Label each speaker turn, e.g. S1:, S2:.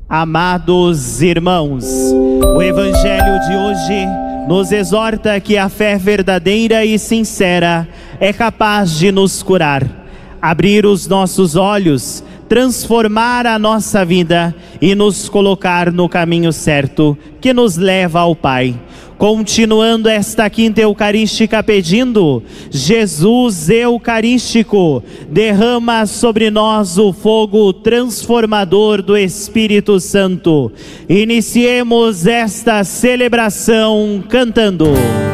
S1: Amados irmãos, o Evangelho de hoje nos exorta que a fé verdadeira e sincera é capaz de nos curar, abrir os nossos olhos, transformar a nossa vida e nos colocar no caminho certo que nos leva ao Pai. Continuando esta quinta eucarística pedindo: Jesus Eucarístico, derrama sobre nós o fogo transformador do Espírito Santo. Iniciemos esta celebração cantando.